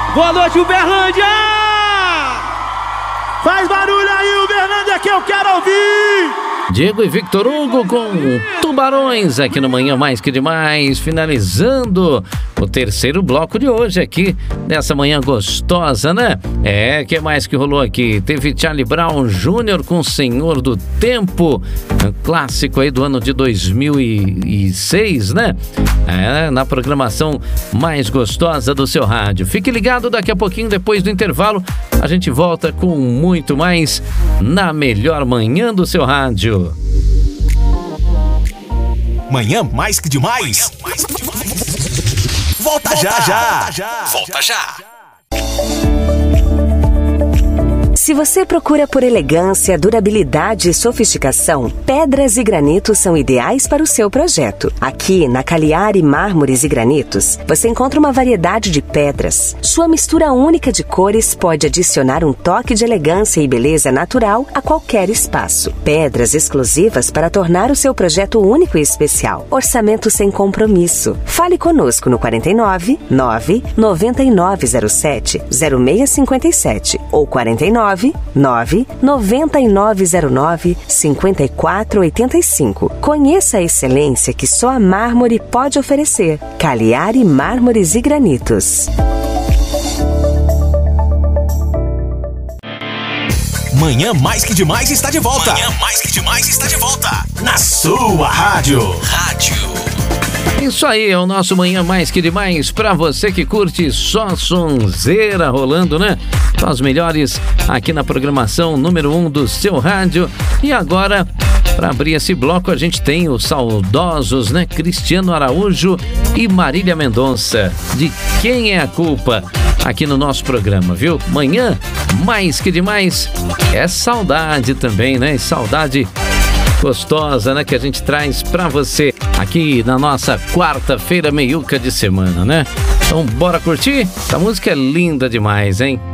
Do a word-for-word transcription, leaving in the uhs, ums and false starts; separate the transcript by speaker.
Speaker 1: Boa noite, Uberlândia! Faz barulho aí, Uberlândia, que eu quero ouvir!
Speaker 2: Diego e Victor Hugo com Tubarões aqui no Manhã Mais Que Demais, finalizando o terceiro bloco de hoje aqui, nessa manhã gostosa, né? É, que mais que rolou aqui? Teve Charlie Brown Júnior com Senhor do Tempo, um clássico aí do ano de dois mil e seis, né? É, na programação mais gostosa do seu rádio. Fique ligado, daqui a pouquinho, depois do intervalo, a gente volta com muito mais na melhor manhã do seu rádio.
Speaker 3: Manhã Mais Que Demais. Manhã mais que demais. Volta, Volta já, já, já. Volta já.
Speaker 4: Se você procura por elegância, durabilidade e sofisticação, pedras e granitos são ideais para o seu projeto. Aqui, na Cagliari Mármores e Granitos, você encontra uma variedade de pedras. Sua mistura única de cores pode adicionar um toque de elegância e beleza natural a qualquer espaço. Pedras exclusivas para tornar o seu projeto único e especial. Orçamento sem compromisso. Fale conosco no quarenta e nove, nove, noventa e nove zero sete, zero seis cinquenta e sete ou quarenta e nove, nove, noventa e nove zero nove, cinquenta e quatro oitenta e cinco. Conheça a excelência que só a mármore pode oferecer. Cagliari Mármores e Granitos.
Speaker 3: Manhã Mais Que Demais está de volta. Manhã Mais Que Demais está de volta. Na sua rádio. Rádio.
Speaker 2: Isso aí, é o nosso Manhã Mais Que Demais pra você que curte só sonzeira rolando, né? Só as melhores aqui na programação número um do seu rádio. E agora, para abrir esse bloco, a gente tem os saudosos, né? Cristiano Araújo e Marília Mendonça. De Quem é a Culpa? Aqui no nosso programa, viu? Manhã Mais Que Demais é saudade também, né? Saudade gostosa, né? Que a gente traz pra você aqui na nossa quarta-feira meiuca de semana, né? Então bora curtir? Essa música é linda demais, hein?